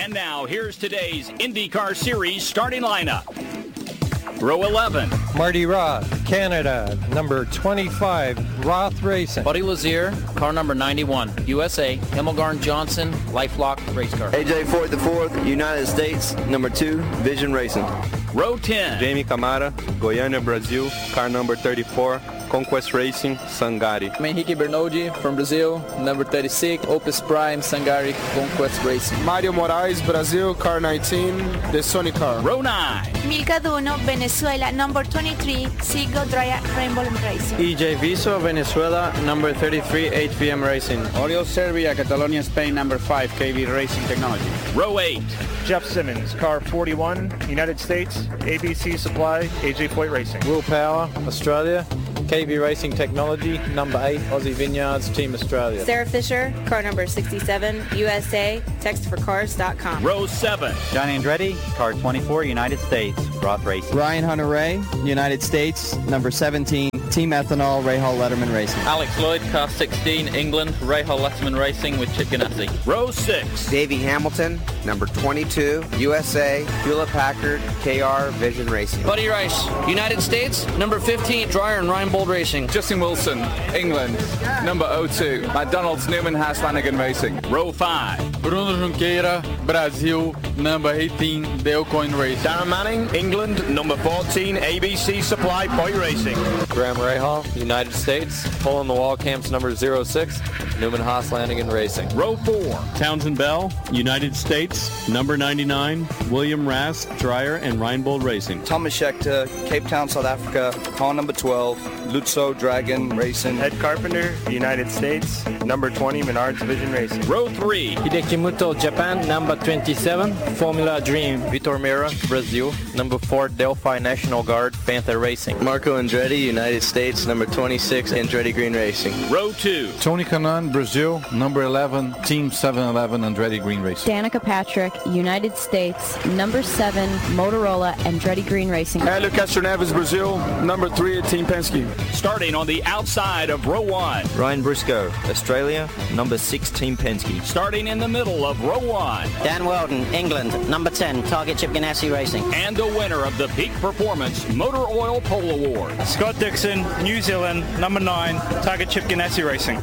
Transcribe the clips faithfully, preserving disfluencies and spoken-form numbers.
And now, here's today's IndyCar Series starting lineup. Row eleven. Marty Roth, Canada, number twenty-five, Roth Racing. Buddy Lazier, car number ninety-one, U S A, Himmelgarn Johnson, LifeLock Race Car. A J Foyt the fourth, United States, number two, Vision Racing. Row ten. Jamie Camara, Goiânia, Brazil, car number thirty-four, Conquest Racing, Sangari. Henrique Bernoldi from Brazil, number thirty-six, Opus Prime, Sangari, Conquest Racing. Mario Moraes, Brazil, car nineteen, the Sony car. Row nine. Milka Duno, Venezuela, number twenty-three, Seagull Draya, Rainbow Racing. E J Viso, Venezuela, number thirty-three, H P M Racing. Oriol Serbia, Catalonia, Spain, number five, K V Racing Technology. Row eight. Jeff Simmons, car forty-one, United States, A B C Supply, A J Foyt Racing. Will Power, Australia, K V Racing Technology, number eight, Aussie Vineyards, Team Australia. Sarah Fisher, car number sixty-seven, U S A, text for cars dot com. Row seven. John Andretti, car twenty-four, United States, Roth Racing. Ryan Hunter-Ray, United States, number seventeen, Team Ethanol, Rahal Letterman Racing. Alex Lloyd, car sixteen, England, Rahal Letterman Racing with Chip Ganassi. Row six. Davey Hamilton, number twenty-two, U S A, Hewlett-Packard, K R Vision Racing. Buddy Rice, United States, number fifteen, Dreyer and Reinbold Racing. Justin Wilson, England, number oh two, McDonald's Newman Haas Flanagan Racing. Row five. Bruno Junqueira, Brazil, number eighteen, Delcoin Racing. Darren Manning, England, number fourteen, A B C Supply Point Racing. Graham Rahal, United States, Hole in the Wall Camps number oh six, Newman Haas Flanagan Racing. Row four. Townsend Bell, United States, number ninety-nine, William Rask, Dreyer and Reinbold Racing. Thomas Schechter, Cape Town, South Africa, car number twelve, Lutzo Dragon Racing. Ed Carpenter, United States, number twenty, Menards Vision Racing. Row three. Hideki Muto, Japan, number twenty-seven, Formula Dream. Vitor Meira, Brazil, number four, Delphi National Guard, Panther Racing. Marco Andretti, United States, number twenty-six, Andretti Green Racing. Row two. Tony Kanaan, Brazil, number eleven, Team seven eleven, Andretti Green Racing. Danica Patrick, United States, number seven, Motorola, Andretti Green Racing. Hélio Castro Neves, Brazil, number three, Team Penske. Starting on the outside of row one. Ryan Briscoe, Australia, number six, Team Penske. Starting in the middle of row one. Dan Weldon, England, number ten, Target Chip Ganassi Racing. And the winner of the Peak Performance Motor Oil Pole Award. Scott Dixon, New Zealand, number nine, Target Chip Ganassi Racing.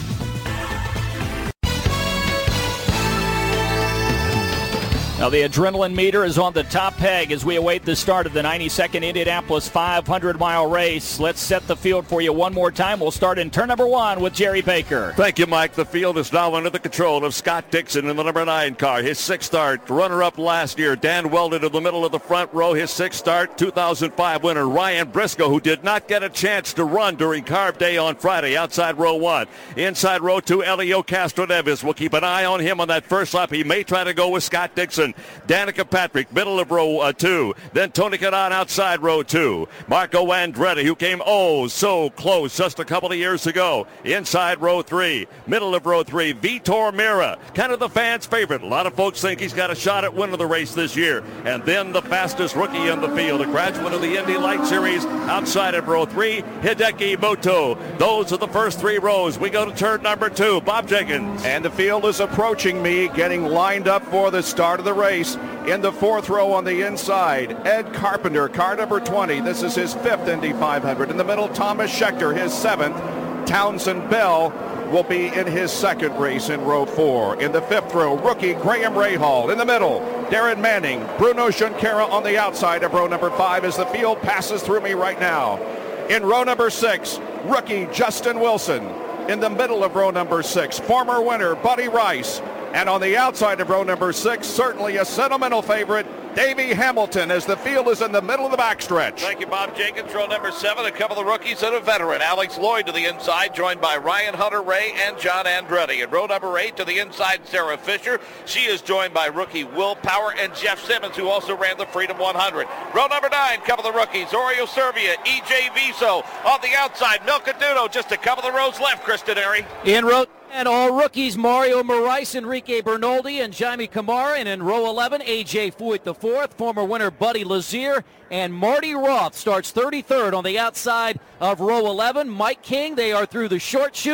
Now the adrenaline meter is on the top peg as we await the start of the ninety-second Indianapolis five hundred mile race. Let's set the field for you one more time. We'll start in turn number one with Jerry Baker. Thank you, Mike. The field is now under the control of Scott Dixon in the number nine car. His sixth start, runner-up last year. Dan Weldon in the middle of the front row. His sixth start, two thousand five winner Ryan Briscoe, who did not get a chance to run during Carb Day on Friday outside row one. Inside row two, Hélio Castro Neves. We'll keep an eye on him on that first lap. He may try to go with Scott Dixon. Danica Patrick, middle of row uh, two. Then Tony Kanaan outside row two. Marco Andretti, who came oh so close just a couple of years ago. Inside row three. Middle of row three, Vitor Meira, kind of the fans' favorite. A lot of folks think he's got a shot at winning the race this year. And then the fastest rookie in the field, a graduate of the Indy Light Series, outside of row three, Hideki Muto. Those are the first three rows. We go to turn number two. Bob Jenkins. And the field is approaching me, getting lined up for the start of the race. In the fourth row on the inside, Ed Carpenter, car number twenty. This is his fifth Indy five hundred. In the middle, Thomas Schechter, his seventh. Townsend Bell will be in his second race in row four. In the fifth row, rookie Graham Rahal. In the middle, Darren Manning, Bruno Junqueira on the outside of row number five as the field passes through me right now. In row number six, rookie Justin Wilson. In the middle of row number six, former winner Buddy Rice. And on the outside of row number six, certainly a sentimental favorite, Davey Hamilton, as the field is in the middle of the backstretch. Thank you, Bob Jenkins. Row number seven, a couple of rookies and a veteran. Alex Lloyd to the inside, joined by Ryan Hunter-Ray and John Andretti. And row number eight to the inside, Sarah Fisher. She is joined by rookie Will Power and Jeff Simmons, who also ran the Freedom one hundred. Row number nine, a couple of rookies, Oriol Serbia, E J Viso. On the outside, Milka Duno, just a couple of rows left, Kristen Airy. In row and all rookies, Mario Moraes, Enrique Bernoldi, and Jaime Camara. And in row eleven, A J Foyt the fourth, former winner Buddy Lazier, and Marty Roth starts thirty-third on the outside of row eleven. Mike King, they are through the short chute.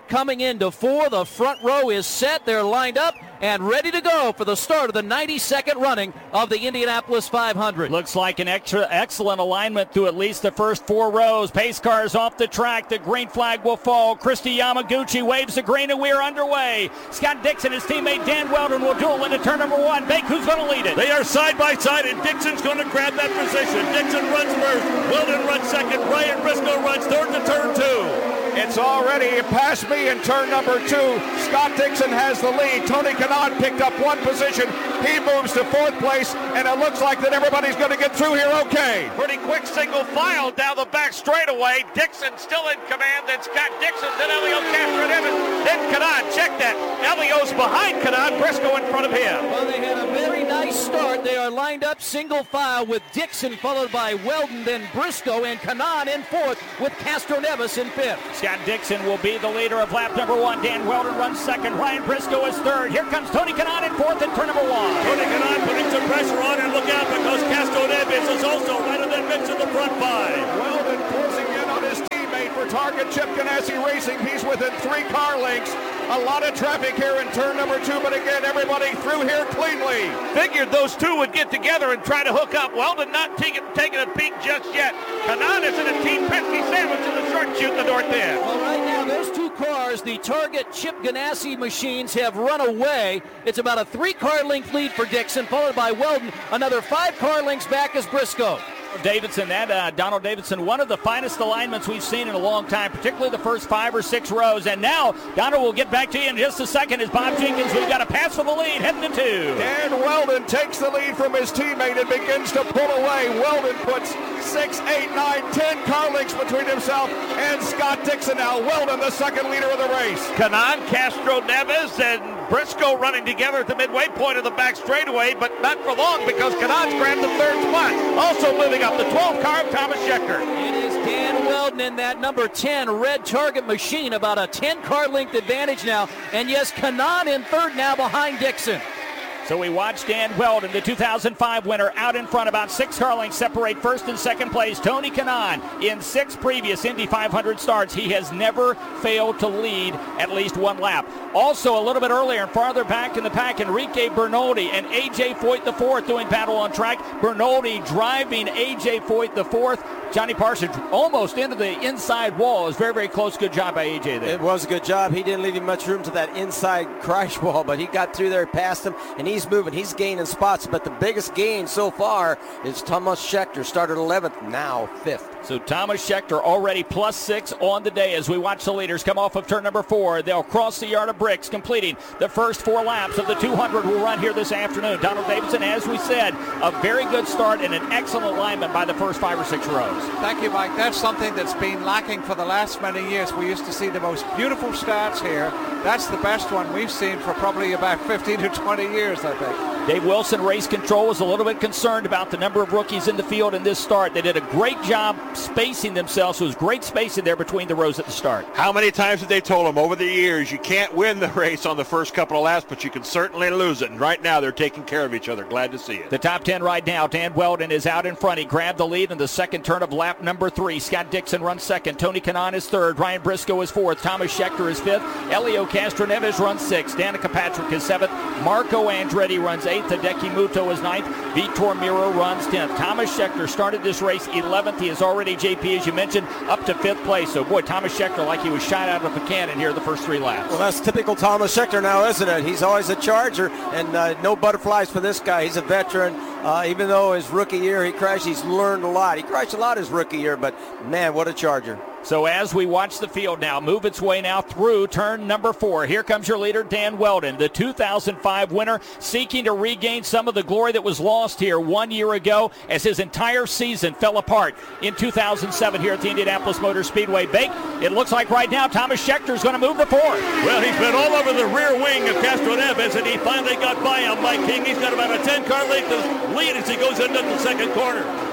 coming into four. The front row is set. They're lined up and ready to go for the start of the ninety-second running of the Indianapolis five hundred. Looks like an extra excellent alignment through at least the first four rows. Pace cars off the track. The green flag will fall. Christy Yamaguchi waves the green, and we are underway. Scott Dixon, his teammate Dan Weldon will duel into turn number one. Bake, who's going to lead it? They are side by side, and Dixon's going to grab that position. Dixon runs first. Weldon runs second. Ryan Briscoe runs third to turn two. It's already past me in turn number two. Scott Dixon has the lead. Tony Kanaan picked up one position. He moves to fourth place, and it looks like that everybody's going to get through here okay. Pretty quick single file down the back straightaway. Dixon still in command, then Scott Dixon, then Elio Castro-Neves, then Kanaan. Check that. Elio's behind Kanaan, Briscoe in front of him. Well, they had a very nice start. They are lined up single file with Dixon followed by Weldon, then Briscoe, and Kanaan in fourth with Castro-Neves in fifth. Scott Dixon will be the leader of lap number one. Dan Weldon runs second. Ryan Briscoe is third. Here comes Tony Kanaan in fourth in turn number one. Tony Kanaan putting some pressure on, and look out because Castro-Neves is also right in that mix in the front five. Weldon closing in on his teammate for Target Chip Ganassi Racing. He's within three car lengths. A lot of traffic here in turn number two, but again, everybody through here cleanly. Figured those two would get together and try to hook up. Weldon not taking, taking a peek just yet. Kanaan is in a Team Penske sandwich in the short chute in the north end. Well, right now, those two cars, the Target Chip Ganassi machines, have run away. It's about a three-car length lead for Dixon, followed by Weldon. Another five car lengths back is Briscoe. Davidson, that uh, Donald Davidson, one of the finest alignments we've seen in a long time, particularly the first five or six rows. And now, Donald will get back to you in just a second as Bob Jenkins, we've got a pass for the lead, heading to two. Dan Weldon takes the lead from his teammate and begins to pull away. Weldon puts six, eight, nine, ten car lengths between himself and Scott Dixon now. Weldon, the second leader of the race. Kanaan, Castro-Neves, and Briscoe running together at the midway point of the back straightaway, but not for long because Kanaan's grabbed the third spot. Also moving up the twelve car of Thomas Schechter. It is Dan Weldon in that number ten red Target machine, about a ten car length advantage now. And yes, Kanaan in third now behind Dixon. So we watch Dan Weldon, the two thousand five winner, out in front. About six car lengths separate first and second place. Tony Kanaan, in six previous Indy five hundred starts, he has never failed to lead at least one lap. Also, a little bit earlier and farther back in the pack, Enrique Bernoldi and A J Foyt the fourth doing battle on track. Bernoldi driving A J Foyt the fourth. Johnny Parsons almost into the inside wall. It was very, very close. Good job by A J there. It was a good job. He didn't leave him much room to that inside crash wall, but he got through there past him, and he's moving. He's gaining spots, but the biggest gain so far is Thomas Schechter, started eleventh, now fifth. So Thomas Schechter already plus six on the day as we watch the leaders come off of turn number four. They'll cross the yard of bricks, completing the first four laps of the two hundred we'll run here this afternoon. Donald Davidson, as we said, a very good start and an excellent alignment by the first five or six rows. Thank you, Mike. That's something that's been lacking for the last many years. We used to see the most beautiful starts here. That's the best one we've seen for probably about fifteen to twenty years, I think. Dave Wilson, race control, was a little bit concerned about the number of rookies in the field in this start. They did a great job spacing themselves. So it was great spacing there between the rows at the start. How many times have they told them over the years, you can't win the race on the first couple of laps, but you can certainly lose it. And right now they're taking care of each other. Glad to see it. The top ten right now. Dan Weldon is out in front. He grabbed the lead in the second turn of lap number three. Scott Dixon runs second. Tony Kanaan is third. Ryan Briscoe is fourth. Thomas Schechter is fifth. Elio Castro-Neves runs sixth. Danica Patrick is seventh. Marco Andretti runs eighth. Hideki Muto is ninth. Vitor Miro runs tenth. Thomas Schechter started this race eleventh. He is already, J P, as you mentioned, up to fifth place. So, boy, Thomas Schechter like he was shot out of a cannon here the first three laps. Well, that's typical Thomas Schechter now, isn't it? He's always a charger, and uh, no butterflies for this guy. He's a veteran. Uh, even though his rookie year he crashed, he's learned a lot. He crashed a lot his rookie year, but, man, what a charger. So as we watch the field now move its way now through turn number four, here comes your leader, Dan Weldon, the two thousand five winner, seeking to regain some of the glory that was lost here one year ago as his entire season fell apart in two thousand seven here at the Indianapolis Motor Speedway. Bake, it looks like right now Thomas Schechter is going to move the fourth. Well, he's been all over the rear wing of Castro-Neves, and he finally got by him. Mike King, he's got about a ten car length of lead as he goes into the second corner.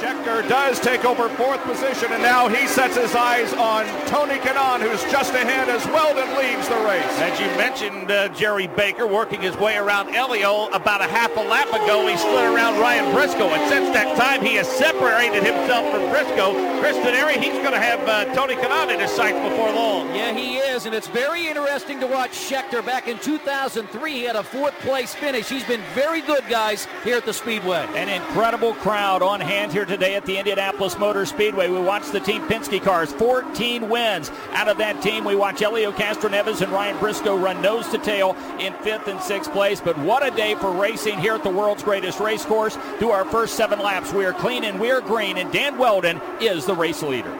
Scheckter does take over fourth position, and now he sets his eyes on Tony Kanaan, who's just ahead as Weldon leads the race. As you mentioned, uh, Jerry Baker working his way around Elio. About a half a lap ago, he slid around Ryan Briscoe, and since that time, he has separated himself from Briscoe. Chris Denari, he's going to have uh, Tony Kanaan in his sights before long. Yeah, he is, and it's very interesting to watch Scheckter. Back in two thousand three, he had a fourth-place finish. He's been very good, guys, here at the Speedway. An incredible crowd on hand here today at the Indianapolis Motor Speedway. We watched the Team Penske cars, fourteen wins out of that team. We watch Elio Castroneves and Ryan Briscoe run nose to tail in fifth and sixth place. But what a day for racing here at the world's greatest race course. Through our first seven laps, we are clean and we are green, and Dan Weldon is the race leader.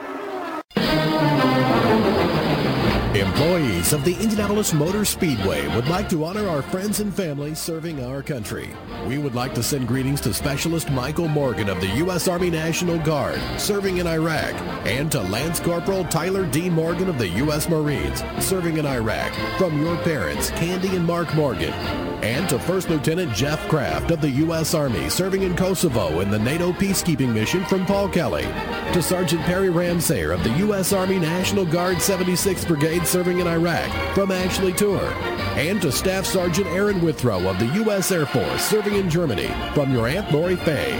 Employees of the Indianapolis Motor Speedway would like to honor our friends and family serving our country. We would like to send greetings to Specialist Michael Morgan of the U S Army National Guard, serving in Iraq, and to Lance Corporal Tyler D. Morgan of the U S Marines, serving in Iraq, from your parents, Candy and Mark Morgan. And to First Lieutenant Jeff Kraft of the U S Army, serving in Kosovo in the NATO peacekeeping mission, from Paul Kelly. To Sergeant Perry Ramsayer of the U S Army National Guard seventy-sixth Brigade, serving in Iraq, from Ashley Tour. And to Staff Sergeant Aaron Withrow of the U S Air Force, serving in Germany, from your Aunt Lori Fay.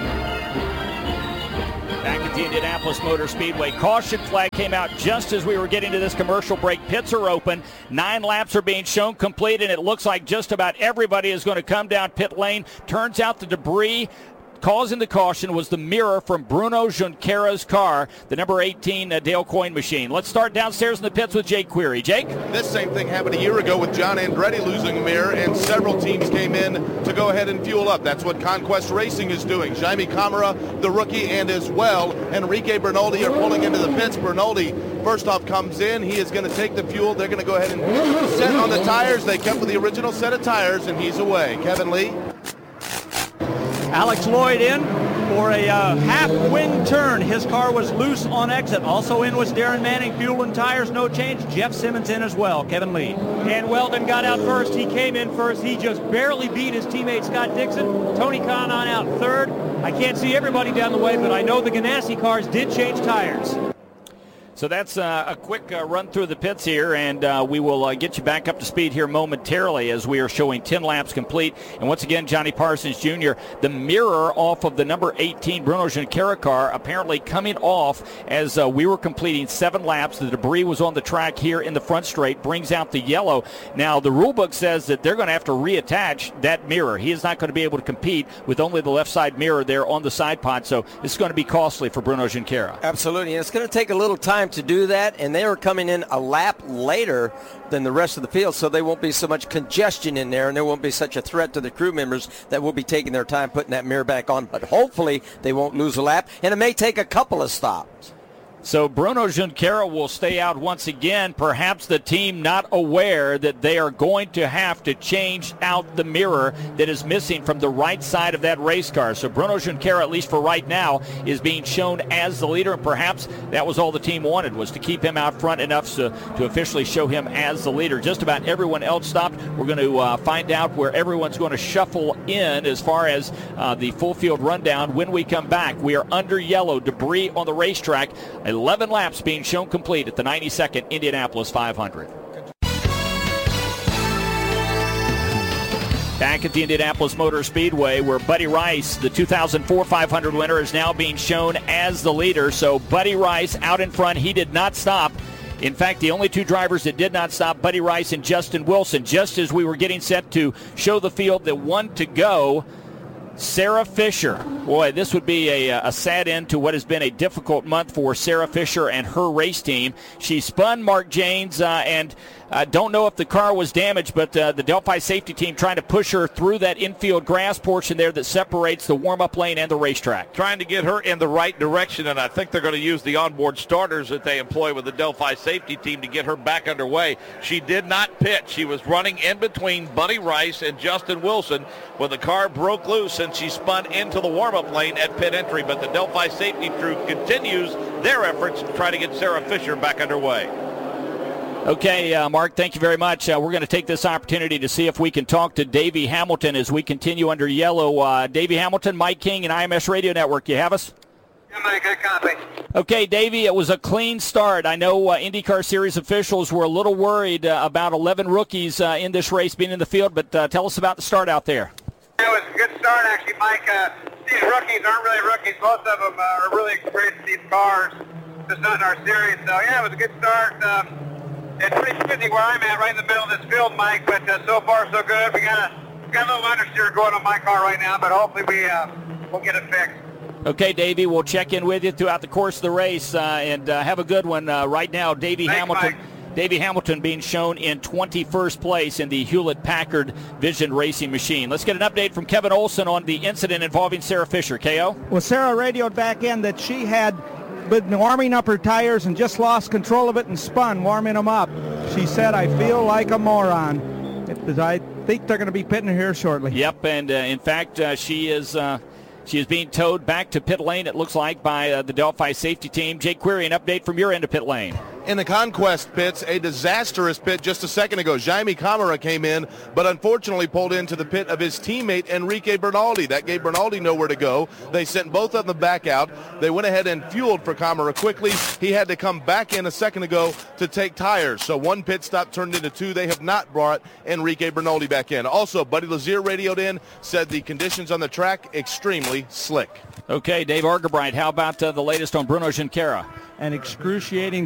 Back at the Indianapolis Motor Speedway, caution flag came out just as we were getting to this commercial break. Pits are open. Nine laps are being shown complete, and it looks like just about everybody is going to come down pit lane. Turns out the debris causing the caution was the mirror from Bruno Junqueira's car, the number eighteen uh, Dale Coyne machine. Let's start downstairs in the pits with Jake Query. Jake? This same thing happened a year ago with John Andretti losing a mirror, and several teams came in to go ahead and fuel up. That's what Conquest Racing is doing. Jaime Camara, the rookie, and as well, Enrique Bernoldi are pulling into the pits. Bernoldi, first off, comes in. He is going to take the fuel. They're going to go ahead and set on the tires. They kept with the original set of tires, and he's away. Kevin Lee? Alex Lloyd in for a uh, half-wing turn. His car was loose on exit. Also in was Darren Manning. Fuel and tires, no change. Jeff Simmons in as well. Kevin Lee. And Weldon got out first. He came in first. He just barely beat his teammate Scott Dixon. Tony Kanaan out third. I can't see everybody down the way, but I know the Ganassi cars did change tires. So that's uh, a quick uh, run through the pits here, and uh, we will uh, get you back up to speed here momentarily as we are showing ten laps complete. And once again, Johnny Parsons Junior, the mirror off of the number eighteen Bruno Junqueira car apparently coming off as uh, we were completing seven laps. The debris was on the track here in the front straight, brings out the yellow. Now, the rule book says that they're going to have to reattach that mirror. He is not going to be able to compete with only the left side mirror there on the side pod, so it's going to be costly for Bruno Junqueira. Absolutely, and it's going to take a little time to do that, and they are coming in a lap later than the rest of the field, so there won't be so much congestion in there, and there won't be such a threat to the crew members that will be taking their time putting that mirror back on. But hopefully they won't lose a lap, and it may take a couple of stops. So Bruno Junqueira will stay out once again. Perhaps the team not aware that they are going to have to change out the mirror that is missing from the right side of that race car. So Bruno Junqueira, at least for right now, is being shown as the leader, and perhaps that was all the team wanted, was to keep him out front enough to, to officially show him as the leader. Just about everyone else stopped. We're going to uh, find out where everyone's going to shuffle in as far as uh, the full field rundown when we come back. We are under yellow, debris on the racetrack. eleven laps being shown complete at the ninety-second Indianapolis five hundred. Back at the Indianapolis Motor Speedway, where Buddy Rice, the two thousand four five hundred winner, is now being shown as the leader. So Buddy Rice out in front. He did not stop. In fact, the only two drivers that did not stop, Buddy Rice and Justin Wilson. Just as we were getting set to show the field that one to go, Sarah Fisher. Boy, this would be a, a sad end to what has been a difficult month for Sarah Fisher and her race team. She spun Mark Janes, uh, and I uh, don't know if the car was damaged, but uh, the Delphi safety team trying to push her through that infield grass portion there that separates the warm-up lane and the racetrack. Trying to get her in the right direction, and I think they're going to use the onboard starters that they employ with the Delphi safety team to get her back underway. She did not pit. She was running in between Buddy Rice and Justin Wilson when the car broke loose, and she spun into the warm-up lane at pit entry. But the Delphi safety crew continues their efforts to try to get Sarah Fisher back underway. Okay, uh, Mark, thank you very much. Uh, we're going to take this opportunity to see if we can talk to Davey Hamilton as we continue under yellow. Uh, Davey Hamilton, Mike King, and I M S Radio Network. You have us? Mike, I copy. Okay, Davey, it was a clean start. I know uh, IndyCar Series officials were a little worried uh, about eleven rookies uh, in this race being in the field, but uh, tell us about the start out there. It was a good start, actually, Mike. Uh, these rookies aren't really rookies. Most of them uh, are really experienced in these cars, just not in our series. So, yeah, it was a good start. Um, it's pretty busy where I'm at, right in the middle of this field, Mike, but uh, so far so good. We got a, got a little understeer going on my car right now, but hopefully we, uh, we'll get it fixed. Okay, Davey, we'll check in with you throughout the course of the race, uh, and uh, have a good one. Uh, right now, Davey Thanks, Hamilton. Mike. Davey Hamilton being shown in twenty-first place in the Hewlett-Packard Vision Racing Machine. Let's get an update from Kevin Olson on the incident involving Sarah Fisher. K O? Well, Sarah radioed back in that she had been warming up her tires and just lost control of it and spun, warming them up. She said, I feel like a moron. It, I think they're going to be pitting her here shortly. Yep, and uh, in fact, uh, she is... Uh, She is being towed back to pit lane, it looks like, by uh, the Delphi safety team. Jake Query, an update from your end of pit lane. In the Conquest pits, a disastrous pit just a second ago. Jaime Camara came in, but unfortunately pulled into the pit of his teammate, Enrique Bernaldi. That gave Bernaldi nowhere to go. They sent both of them back out. They went ahead and fueled for Camara quickly. He had to come back in a second ago to take tires. So one pit stop turned into two. They have not brought Enrique Bernaldi back in. Also, Buddy Lazier radioed in, said the conditions on the track extremely slick. Okay, Dave Argabright, how about uh, the latest on Bruno Junqueira? An excruciating